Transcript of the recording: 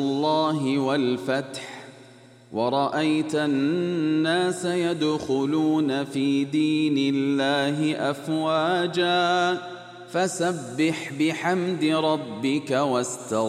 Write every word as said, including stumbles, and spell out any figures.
الله والفتح ورأيت الناس يدخلون في دين الله أفواجا فسبح بحمد ربك واستغفره